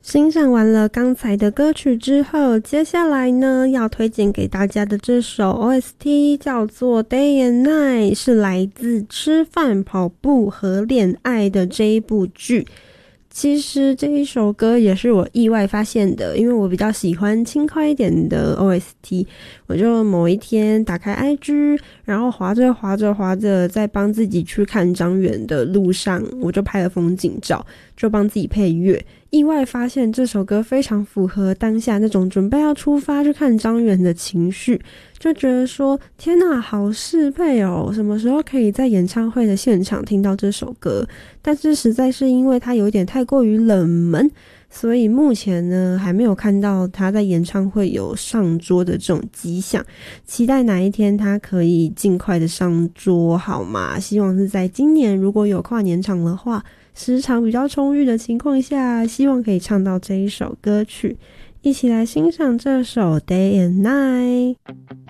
欣赏完了刚才的歌曲之后，接下来呢要推荐给大家的这首 OST 叫做 Day and Night， 是来自吃饭、跑步和恋爱的这一部剧。其实这一首歌也是我意外发现的，因为我比较喜欢轻快一点的 OST， 我就某一天打开 IG， 然后滑着在帮自己去看张园的路上，我就拍了风景照，就帮自己配乐，意外发现这首歌非常符合当下那种准备要出发去看张园的情绪，就觉得说天哪，好适配哦，什么时候可以在演唱会的现场听到这首歌。但是实在是因为它有点太过于冷门，所以目前呢还没有看到他在演唱会有上桌的这种迹象，期待哪一天他可以尽快的上桌好吗？希望是在今年如果有跨年场的话，时长比较充裕的情况下，希望可以唱到这一首歌曲。一起来欣赏这首 Day and Night。